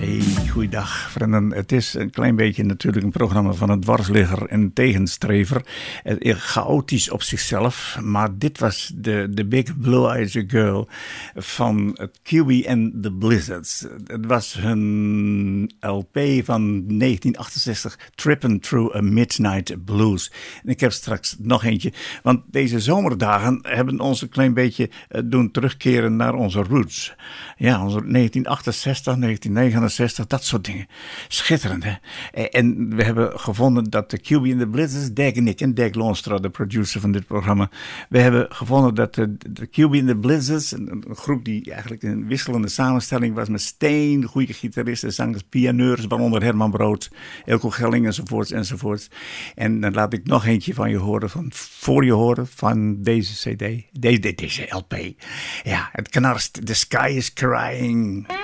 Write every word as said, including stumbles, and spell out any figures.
Hey, goeiedag vrienden. Het is een klein beetje natuurlijk een programma van een dwarsligger en tegenstrever. Het is chaotisch op zichzelf, maar dit was de, de Big Blue Eyes Girl van het Q B and the Blizzards. Het was hun L P van negentien achtenzestig, Trippin' Through a Midnight Blues. En ik heb straks nog eentje, want deze zomerdagen hebben ons een klein beetje doen terugkeren naar onze roots. Ja, onze negentien achtenzestig, negentien negenenzestig, dat soort dingen. Schitterend, hè? En we hebben gevonden dat de Q B and the Blizzards, Dag en ik en Dag Loonstra, de producer van dit programma, we hebben gevonden dat de, de Q B and the Blizzards, een, een groep die eigenlijk een wisselende samenstelling was met Steen, goede gitaristen, zangers, pianeurs, waaronder Herman Brood, Elko Gelling enzovoorts enzovoorts. En dan laat ik nog eentje van je horen, van voor je horen, van deze C D, deze, deze L P. Ja, het knarst, The Sky is Crying.